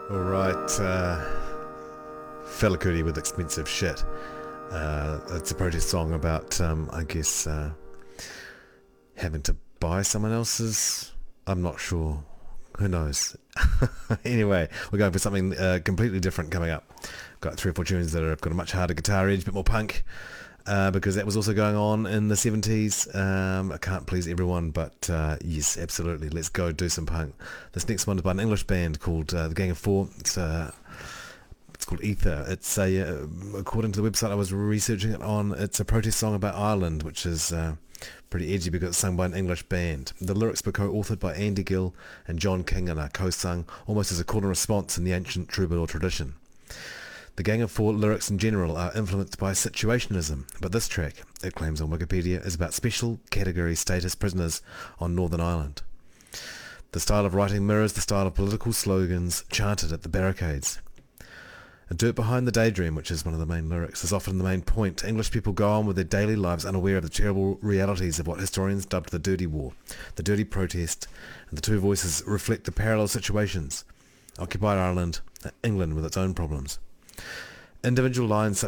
All right, Fela Kuti with Expensive Shit. It's a protest song about, I guess, having to buy someone else's. I'm not sure. Who knows? Anyway, we're going for something completely different coming up. Got three or four tunes that have got a much harder guitar edge, a bit more punk, because that was also going on in the 70s. I can't please everyone, but yes, absolutely. Let's go do some punk. This next one is by an English band called The Gang of Four. It's called Ether. It's according to the website I was researching it on, it's a protest song about Ireland, which is pretty edgy because it's sung by an English band. The lyrics were co-authored by Andy Gill and John King and are co-sung almost as a call and response in the ancient troubadour tradition. The Gang of Four lyrics in general are influenced by situationism, but this track, it claims on Wikipedia, is about special category status prisoners on Northern Ireland. The style of writing mirrors the style of political slogans chanted at the barricades. A dirt behind the daydream, which is one of the main lyrics, is often the main point. English people go on with their daily lives unaware of the terrible realities of what historians dubbed the Dirty War, the Dirty Protest, and the two voices reflect the parallel situations. Occupied Ireland, England with its own problems. Individual lines